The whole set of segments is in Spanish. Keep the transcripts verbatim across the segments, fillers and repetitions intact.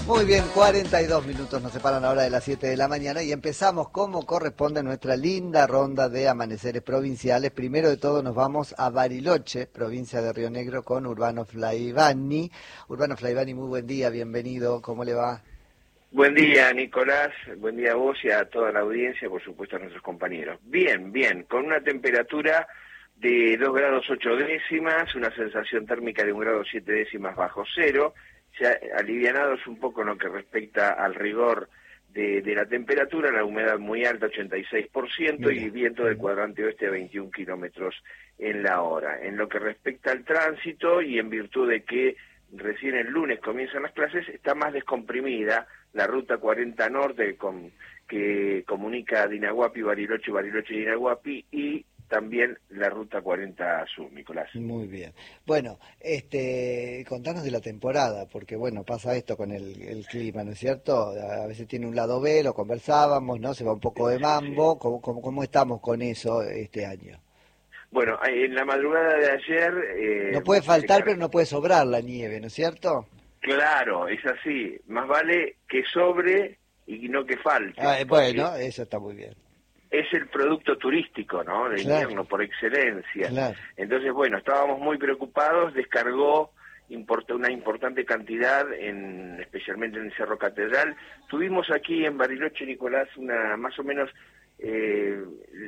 Muy bien, cuarenta y dos minutos nos separan ahora de las siete de la mañana y empezamos como corresponde nuestra linda ronda de amaneceres provinciales. Primero de todo nos vamos a Bariloche, provincia de Río Negro, con Urbano Flaivani. Urbano Flaivani, muy buen día, bienvenido, ¿cómo le va? Buen día, Nicolás, buen día a vos y a toda la audiencia, por supuesto a nuestros compañeros. Bien, bien, con una temperatura de dos grados ocho décimas, una sensación térmica de un grado siete décimas bajo cero, ya alivianados un poco en lo que respecta al rigor de, de la temperatura, la humedad muy alta, ochenta y seis por ciento, y viento del cuadrante oeste a veintiún kilómetros en la hora. En lo que respecta al tránsito, y en virtud de que recién el lunes comienzan las clases, está más descomprimida la ruta cuarenta Norte con, que comunica Dinahuapi, Bariloche, Bariloche y Dinahuapi, y también la ruta cuarenta Sur, Nicolás. Muy bien. Bueno, este, contanos de la temporada, porque bueno, pasa esto con el, el clima, ¿no es cierto? A veces tiene un lado B, lo conversábamos, ¿no? Se va un poco de mambo. ¿Cómo, cómo, cómo estamos con eso este año? Bueno, en la madrugada de ayer... Eh, no puede faltar, pero no puede sobrar la nieve, ¿no es cierto? Claro, es así. Más vale que sobre y no que falte. Ah, bueno, eso está muy bien. Es el producto turístico, ¿no? De Claro. invierno, por excelencia. Claro. Entonces, bueno, estábamos muy preocupados, descargó import- una importante cantidad, en, especialmente en el Cerro Catedral. Tuvimos aquí en Bariloche, Nicolás, una más o menos eh,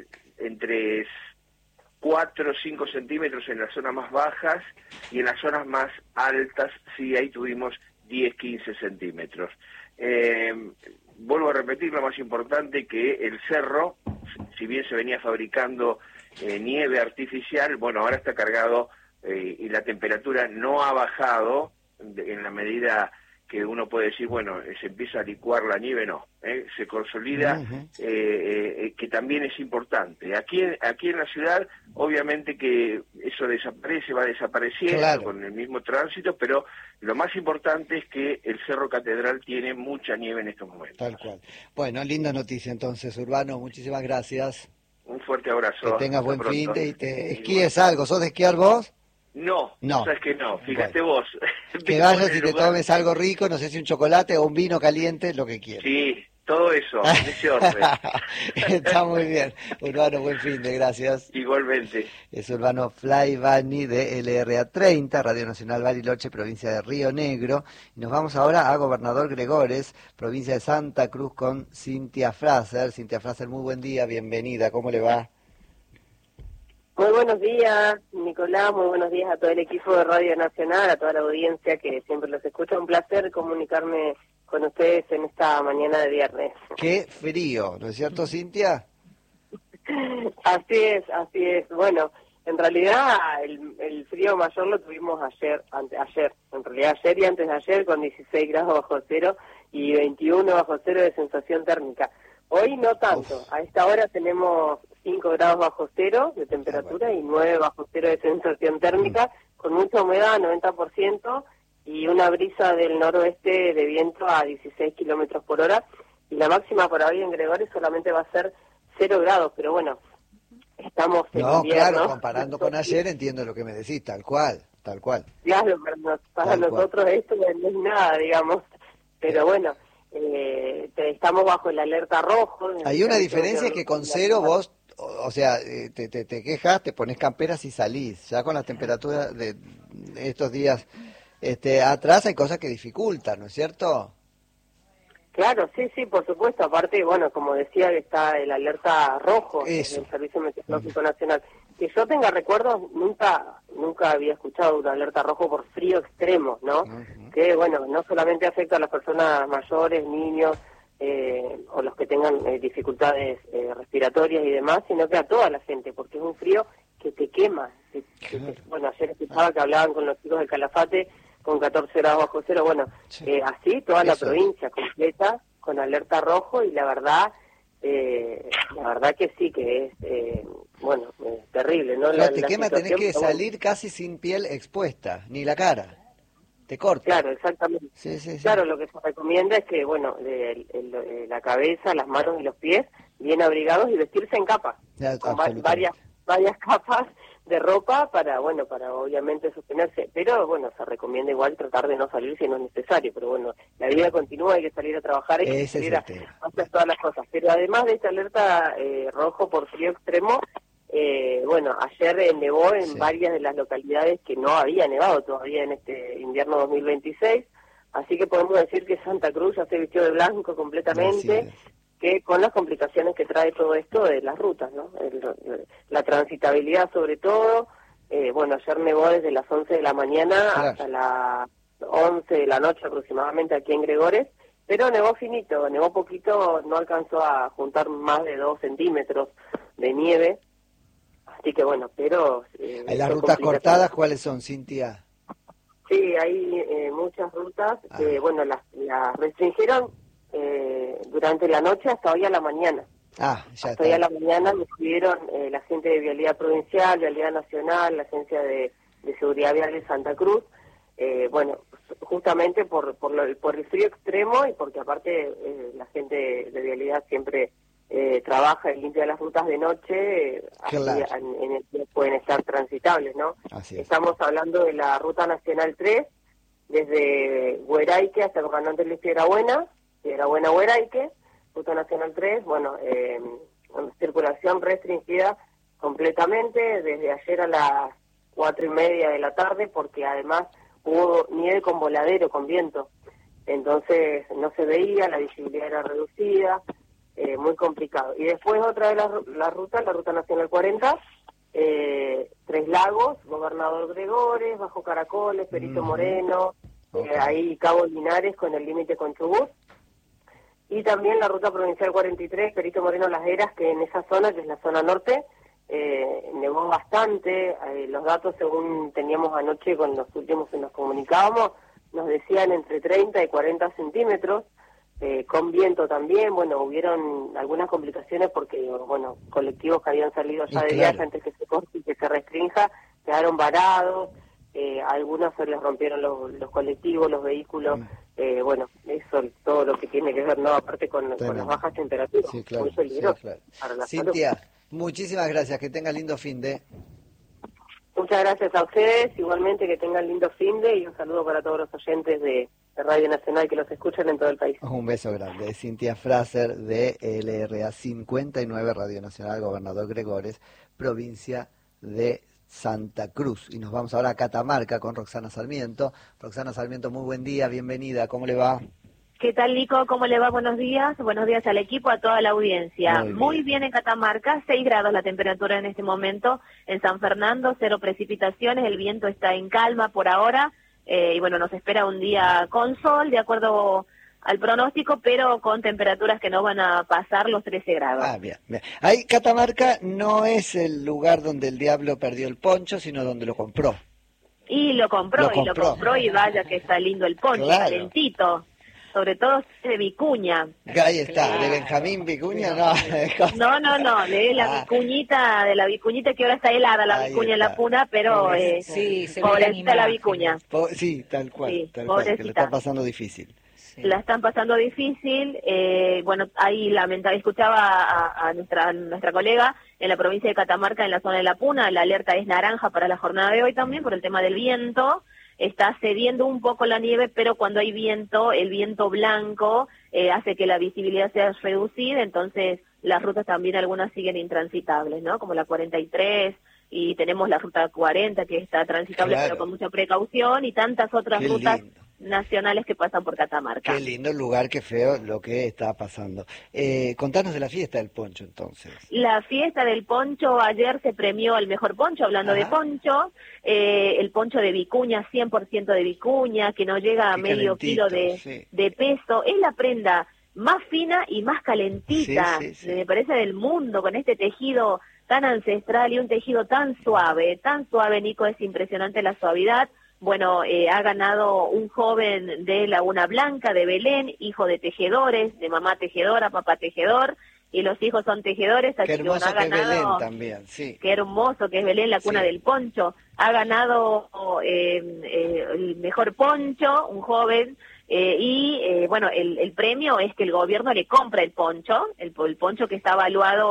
entre cuatro o cinco centímetros en las zonas más bajas, y en las zonas más altas, sí, ahí tuvimos diez, quince centímetros. Eh, vuelvo a repetir lo más importante, que el cerro, si bien se venía fabricando eh, nieve artificial, bueno, ahora está cargado eh, y la temperatura no ha bajado de, en la medida que uno puede decir, bueno, se empieza a licuar la nieve, no, ¿eh? Se consolida, uh-huh. eh, eh, que también es importante. Aquí, aquí en la ciudad, obviamente que eso desaparece, va desapareciendo, claro, con el mismo tránsito, pero lo más importante es que el Cerro Catedral tiene mucha nieve en estos momentos. Tal cual. Bueno, linda noticia entonces, Urbano, muchísimas gracias. Un fuerte abrazo. Que tengas buen fin de y te esquíes algo. ¿Sos de esquiar vos? No, no, sabes que no, fíjate bueno. vos. Que vayas y te tomes algo rico, no sé si un chocolate o un vino caliente, lo que quieras. Sí, todo eso, en ese orden. Está muy bien. Urbano, buen fin de, gracias. Igualmente. Es Urbano Flaivani de L R A treinta, Radio Nacional Bariloche, provincia de Río Negro. Y nos vamos ahora a Gobernador Gregores, provincia de Santa Cruz, con Cintia Fraser. Cintia Fraser, muy buen día, bienvenida, ¿cómo le va? Muy buenos días, Nicolás, muy buenos días a todo el equipo de Radio Nacional, a toda la audiencia que siempre los escucha. Un placer comunicarme con ustedes en esta mañana de viernes. Qué frío, ¿no es cierto, Cintia? Así es, así es. Bueno, en realidad el, el frío mayor lo tuvimos ayer, ante, ayer, en realidad ayer y antes de ayer, con dieciséis grados bajo cero y veintiuno bajo cero de sensación térmica. Hoy no tanto, Uf. A esta hora tenemos cinco grados bajo cero de temperatura y nueve bajo cero de sensación térmica, mm. con mucha humedad, noventa por ciento, y una brisa del noroeste de viento a dieciséis kilómetros por hora, y la máxima por hoy en Gregores solamente va a ser cero grados, pero bueno, estamos en No, invierno. Claro, comparando con ayer entiendo lo que me decís, tal cual, tal cual. Claro, para, nos, para nosotros cual. Esto no es nada, digamos, pero bueno... Eh, estamos bajo el alerta rojo. Hay una diferencia, es que con cero vos, o sea, te, te, te quejas, te pones camperas y salís. Ya con las temperaturas de estos días este, atrás hay cosas que dificultan, ¿no es cierto? Claro, sí, sí, por supuesto. Aparte, bueno, como decía, está el alerta rojo del Servicio Meteorológico uh-huh. Nacional. Que yo tenga recuerdos, nunca nunca había escuchado una alerta rojo por frío extremo, ¿no? Uh-huh. Que, bueno, no solamente afecta a las personas mayores, niños, eh, o los que tengan eh, dificultades eh, respiratorias y demás, sino que a toda la gente, porque es un frío que te quema. Que, que te, bueno, ayer escuchaba que hablaban con los chicos de Calafate con catorce grados bajo cero, bueno, sí. eh, así toda Eso. La provincia completa con alerta rojo, y la verdad... Eh, la verdad que sí, que es, eh, bueno, es terrible, ¿no? La, te la quema, tenés que salir bueno. Casi sin piel expuesta, ni la cara, te corta. Claro, exactamente. Sí, sí, sí. Claro, lo que se recomienda es que, bueno, el, el, el, la cabeza, las manos y los pies bien abrigados y vestirse en capa, ya, con va, varias varias capas de ropa para, bueno, para obviamente sostenerse, pero bueno, se recomienda igual tratar de no salir si no es necesario, pero bueno, la vida continúa, hay que salir a trabajar, hay que Ese salir a tema. hacer todas las cosas, pero además de esta alerta eh, rojo por frío extremo, eh, bueno, ayer eh, nevó en sí. varias de las localidades que no había nevado todavía en este invierno dos mil veintiséis, así que podemos decir que Santa Cruz ya se vistió de blanco completamente, que con las complicaciones que trae todo esto de las rutas, ¿no? El, la transitabilidad sobre todo, eh, bueno, ayer nevó desde las once de la mañana claro. hasta las once de la noche aproximadamente aquí en Gregores, pero nevó finito, nevó poquito, no alcanzó a juntar más de dos centímetros de nieve, así que bueno, pero... Eh, ¿Las rutas cortadas cuáles son, Cintia? Sí, hay eh, muchas rutas que, ah. bueno, las, las restringieron eh, durante la noche hasta hoy a la mañana. Ah, ya hasta está. Hoy a la mañana me escribieron eh, la gente de Vialidad Provincial, Vialidad Nacional, la Agencia de, de Seguridad Vial de Santa Cruz, eh, bueno, justamente por por, lo, por el frío extremo y porque aparte eh, la gente de, de Vialidad siempre eh, trabaja y limpia las rutas de noche, claro. así en, en el que pueden estar transitables, ¿no? Así es. Estamos hablando de la Ruta Nacional tres, desde Hueraique hasta el Gobernador Luis Piedrabuena, Piedrabuena Hueraique, Ruta Nacional tres, bueno, eh, circulación restringida completamente desde ayer a las cuatro y media de la tarde, porque además hubo nieve con voladero, con viento, entonces no se veía, la visibilidad era reducida, eh, muy complicado. Y después otra de las la rutas, la Ruta Nacional cuarenta, eh, Tres Lagos, Gobernador Gregores, Bajo Caracoles, Perito uh-huh. Moreno, okay. eh, ahí Cabo Linares con el límite con Chubut, y también la Ruta Provincial cuarenta y tres, Perito Moreno Las Heras, que en esa zona, que es la zona norte, eh, nevó bastante, eh, los datos según teníamos anoche con los últimos que nos comunicábamos, nos decían entre treinta y cuarenta centímetros, eh, con viento también, bueno, hubieron algunas complicaciones porque, bueno, colectivos que habían salido ya de viaje antes que se corte y que se restrinja, quedaron varados, eh, a algunos se les rompieron los, los colectivos, los vehículos, mm. eh, bueno, eso todo lo que tiene que ver, ¿no? Aparte con, con las bajas temperaturas, sí, claro, muy peligroso sí, claro. para la Cintia, salud. Muchísimas gracias, que tenga lindo fin de... Muchas gracias a ustedes, igualmente que tengan lindo fin de y un saludo para todos los oyentes de, de Radio Nacional que los escuchan en todo el país. Un beso grande. Cintia Fraser de L R A cincuenta y nueve, Radio Nacional, Gobernador Gregores, provincia de Santa Cruz. Y nos vamos ahora a Catamarca con Roxana Sarmiento. Roxana Sarmiento, muy buen día, bienvenida, ¿cómo le va? ¿Qué tal, Nico? ¿Cómo le va? Buenos días. Buenos días al equipo, a toda la audiencia. Muy bien, Muy bien en Catamarca, seis grados la temperatura en este momento. En San Fernando, cero precipitaciones, el viento está en calma por ahora. Eh, y bueno, nos espera un día con sol, de acuerdo al pronóstico, pero con temperaturas que no van a pasar los trece grados. Ah, bien, bien. Ahí Catamarca no es el lugar donde el diablo perdió el poncho, sino donde lo compró. Y lo compró, lo y compró. lo compró, y vaya que está lindo el poncho, claro. calentito. Sobre todo de Vicuña. Ahí está, claro. De Benjamín Vicuña, no. No, no, no, de la ah. vicuñita, de la vicuñita que ahora está helada la Ahí vicuña está. en la puna, pero eh, sí, pobrecita la vicuña. Po sí, tal cual, sí, tal cual, que le está pasando difícil. Sí. La están pasando difícil, eh, bueno, ahí lamentable, escuchaba a, a nuestra a nuestra colega en la provincia de Catamarca, en la zona de la Puna, la alerta es naranja para la jornada de hoy también por el tema del viento. Está cediendo un poco la nieve, pero cuando hay viento, el viento blanco eh, hace que la visibilidad sea reducida, entonces las rutas también algunas siguen intransitables, ¿no? Como la cuarenta y tres, y tenemos la ruta cuarenta que está transitable, claro. pero con mucha precaución, y tantas otras Qué rutas lindo. nacionales que pasan por Catamarca. Qué lindo lugar, qué feo lo que está pasando. Eh, contanos de la fiesta del poncho, entonces. La fiesta del poncho, ayer se premió al mejor poncho, hablando Ajá. de poncho, eh, el poncho de Vicuña, cien por ciento de Vicuña, que no llega a qué medio kilo de, sí. de peso. Es la prenda más fina y más calentita, sí, sí, sí. me parece, del mundo, con este tejido tan ancestral y un tejido tan suave, tan suave, Nico, es impresionante la suavidad. Bueno, eh, ha ganado un joven de Laguna Blanca, de Belén, hijo de tejedores, de mamá tejedora, papá tejedor, y los hijos son tejedores, así qué hermoso que, bueno, ha que ganado, es Belén también, sí. Qué hermoso que es Belén, la cuna sí. del poncho. Ha ganado eh, eh, el mejor poncho, un joven, eh, y eh, bueno, el, el premio es que el gobierno le compra el poncho, el, el poncho que está evaluado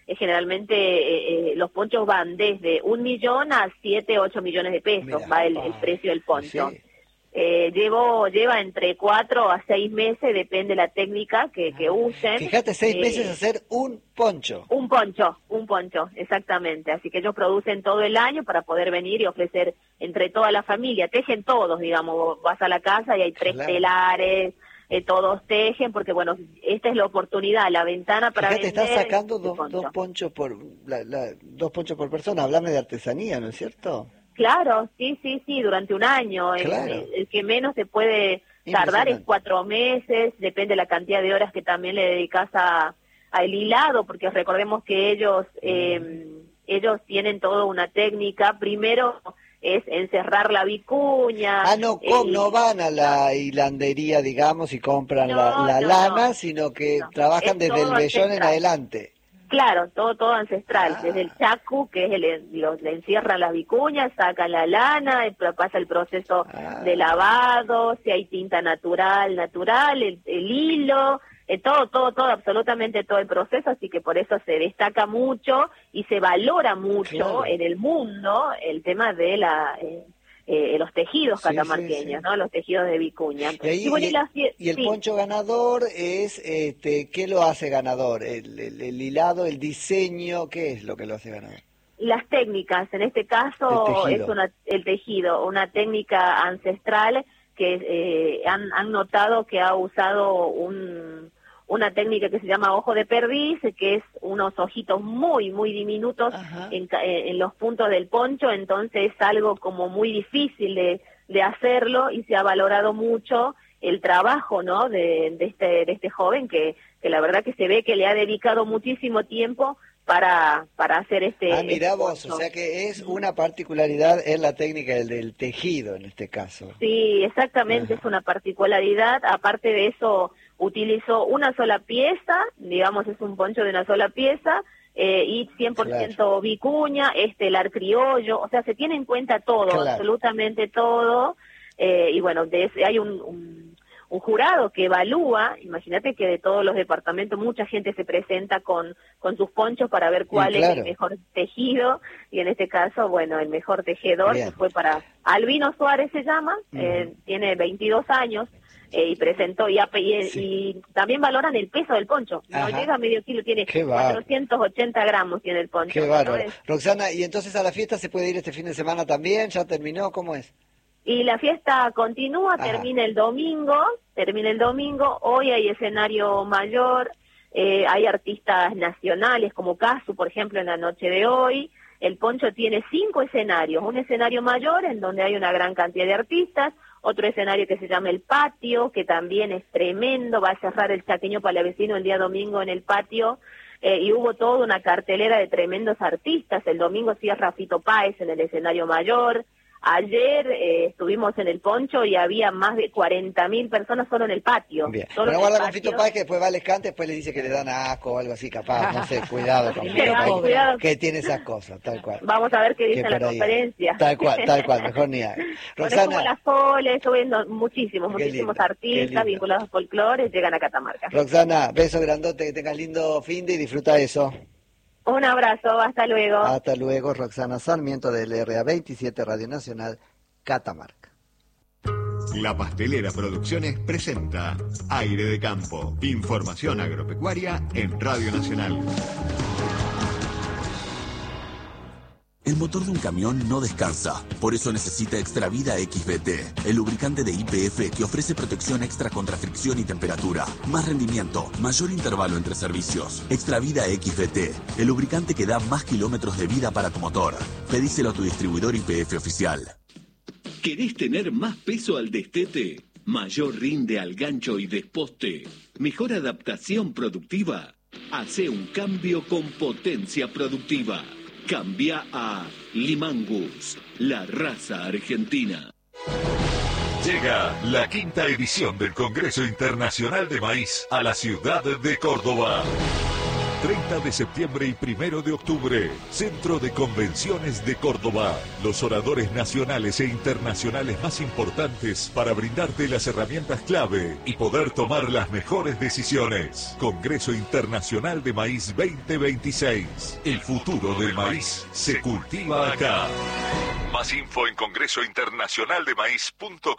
eh, generalmente eh, eh, los ponchos van desde un millón a siete, ocho millones de pesos, Mirá, va el, el precio del poncho. Sí. Eh, llevo, lleva entre cuatro a seis meses, depende de la técnica que, que usen. Fíjate, seis eh, meses hacer un poncho. Un poncho, un poncho, exactamente. Así que ellos producen todo el año para poder venir y ofrecer entre toda la familia. Tejen todos, digamos, vas a la casa y hay tres claro. telares, eh, todos tejen, porque bueno, esta es la oportunidad, la ventana para Fíjate, vender. estás sacando dos, poncho. dos ponchos por la, la, dos ponchos por persona. Háblame de artesanía, ¿no es cierto? Claro, sí, sí, sí, durante un año. Claro. El, el que menos se puede tardar es cuatro meses, depende de la cantidad de horas que también le dedicas a, a el hilado, porque recordemos que ellos, eh, ellos tienen toda una técnica. Primero es encerrar la vicuña. Ah, no, eh, no van a la hilandería, digamos, y compran no, la, la no, lana, no, sino que no. trabajan es desde el vellón en adelante. Claro, todo todo ancestral, ah. desde el chacu, que es el, lo, le encierran las vicuñas, sacan la lana, pasa el proceso ah. de lavado, si hay tinta natural, natural, el, el hilo, eh, todo, todo, todo, absolutamente todo el proceso, así que por eso se destaca mucho y se valora mucho claro. en el mundo el tema de la... Eh, Eh, los tejidos catamarqueños, sí, sí, sí. ¿no? Los tejidos de vicuña. Y, ahí, y, bueno, y, la, y el sí. poncho ganador es, este, ¿qué lo hace ganador? El, el, el hilado, el diseño, ¿qué es lo que lo hace ganador? Las técnicas, en este caso es una, el tejido, una técnica ancestral que eh, han, han notado que ha usado un... una técnica que se llama ojo de perdiz, que es unos ojitos muy, muy diminutos en, en los puntos del poncho, entonces es algo como muy difícil de, de hacerlo y se ha valorado mucho el trabajo, ¿no?, de, de, este, de este joven que, que la verdad que se ve que le ha dedicado muchísimo tiempo para, para hacer este... Ah, mirá este vos, o sea que es una particularidad en la técnica del, del tejido en este caso. Sí, exactamente, Ajá. es una particularidad. Aparte de eso, utilizó una sola pieza, digamos es un poncho de una sola pieza, eh, y cien por ciento claro. vicuña, estelar criollo, o sea, se tiene en cuenta todo, claro. absolutamente todo, eh, y bueno, de ese, hay un... un un jurado que evalúa, imagínate que de todos los departamentos mucha gente se presenta con, con sus ponchos para ver cuál claro. es el mejor tejido, y en este caso, bueno, el mejor tejedor que fue para Albino Suárez se llama, uh-huh. eh, tiene veintidós años, eh, y presentó, y, y, sí. y también valoran el peso del poncho, Ajá. no llega a medio kilo, tiene cuatrocientos ochenta gramos tiene el poncho. Qué bárbaro. Es... Roxana, ¿y entonces a la fiesta se puede ir este fin de semana también? ¿Ya terminó? ¿Cómo es? Y la fiesta continúa, Ajá. termina el domingo, termina el domingo, hoy hay escenario mayor, eh, hay artistas nacionales como Casu, por ejemplo, en la noche de hoy. El poncho tiene cinco escenarios, un escenario mayor en donde hay una gran cantidad de artistas, otro escenario que se llama El Patio, que también es tremendo, va a cerrar el Chaqueño Palavecino el día domingo en el patio, eh, y hubo toda una cartelera de tremendos artistas. El domingo cierra Fito Páez en el escenario mayor. Ayer eh, estuvimos en el poncho y había más de cuarenta mil personas solo en el patio. Bien. Solo Pero guarda con Fito Páez, que después va al escante, después le dice que le dan asco o algo así, capaz, no sé, cuidado con Fito Páez, cuidado. Que tiene esas cosas, tal cual. Vamos a ver qué dice la conferencia. Tal cual, tal cual, mejor ni haga. Roxana. Bueno, como la Sole, eso viendo muchísimos, muchísimos lindo, artistas vinculados al folclore llegan a Catamarca. Roxana, beso grandote, que tengas lindo fin de y disfruta eso. Un abrazo, hasta luego. Hasta luego, Roxana Sarmiento del R A veintisiete Radio Nacional, Catamarca. La Pastelera Producciones presenta Aire de Campo, información agropecuaria en Radio Nacional. El motor de un camión no descansa, por eso necesita Extravida X B T, el lubricante de Y P F que ofrece protección extra contra fricción y temperatura, más rendimiento, mayor intervalo entre servicios. Extravida X B T, el lubricante que da más kilómetros de vida para tu motor. Pedíselo a tu distribuidor Y P F oficial. ¿Querés tener más peso al destete? ¿Mayor rinde al gancho y desposte? ¿Mejor adaptación productiva? Hace un cambio con potencia productiva. Cambia a Limangus, la raza argentina. Llega la quinta edición del Congreso Internacional de Maíz a la ciudad de Córdoba. treinta de septiembre y primero de octubre, Centro de Convenciones de Córdoba. Los oradores nacionales e internacionales más importantes para brindarte las herramientas clave y poder tomar las mejores decisiones. Congreso Internacional de Maíz veinte veintiséis. El futuro del maíz se cultiva acá. Más info en congreso internacional de maíz punto com.